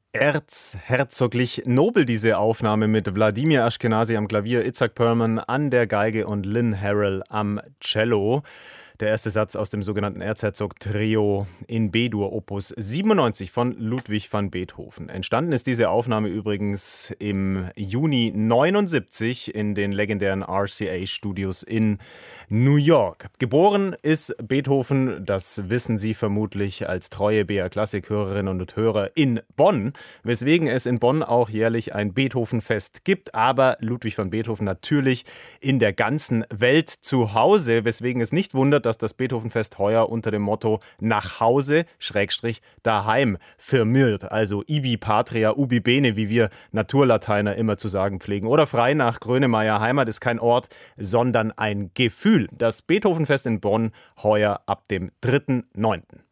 Erzherzoglich nobel diese Aufnahme mit Wladimir Ashkenazi am Klavier, Itzhak Perlman an der Geige und Lynn Harrell am Cello. Der erste Satz aus dem sogenannten Erzherzog-Trio in B-Dur Opus 97 von Ludwig van Beethoven. Entstanden ist diese Aufnahme übrigens im Juni 79 in den legendären RCA-Studios in New York. Geboren ist Beethoven, das wissen Sie vermutlich als treue BR-Klassik-Hörerinnen und Hörer, in Bonn, weswegen es in Bonn auch jährlich ein Beethoven-Fest gibt, aber Ludwig van Beethoven natürlich in der ganzen Welt zu Hause, weswegen es nicht wundert, dass das Beethovenfest heuer unter dem Motto nach Hause / daheim firmiert. Also ibi patria ubi bene, wie wir Naturlateiner immer zu sagen pflegen. Oder frei nach Grönemeyer, Heimat ist kein Ort, sondern ein Gefühl. Das Beethovenfest in Bonn heuer ab dem 3.9.